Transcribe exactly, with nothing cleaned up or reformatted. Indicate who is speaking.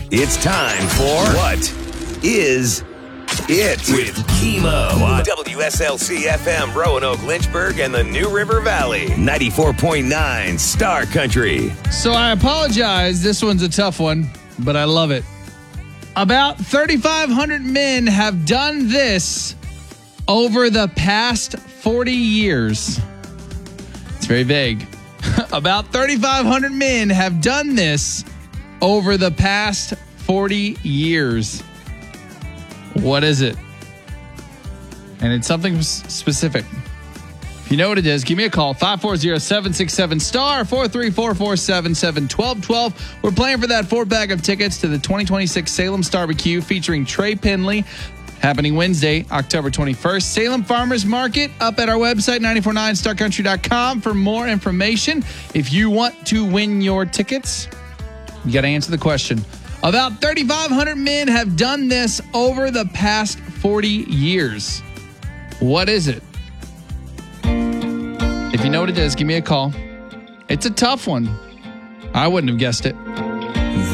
Speaker 1: It's time for What Is It? With Chemo on W S L C F M, Roanoke, Lynchburg, and the New River Valley. ninety-four point nine Star Country.
Speaker 2: So I apologize. This one's a tough one, but I love it. About thirty-five hundred men have done this over the past forty years. It's very vague. About thirty-five hundred men have done this over the past forty years. What is it? And it's something specific. If you know what it is, give me a call. five four zero, seven six seven, star four three four, four seven seven, one two one two. We're playing for that four bag of tickets to the twenty twenty-six Salem Starbecue featuring Trey Penley. Happening Wednesday, October twenty-first. Salem Farmers Market up at our website, nine four nine star country dot com for more information. If you want to win your tickets, you got to answer the question. About thirty-five hundred men have done this over the past forty years. What is it? If you know what it is, give me a call. It's a tough one. I wouldn't have guessed it.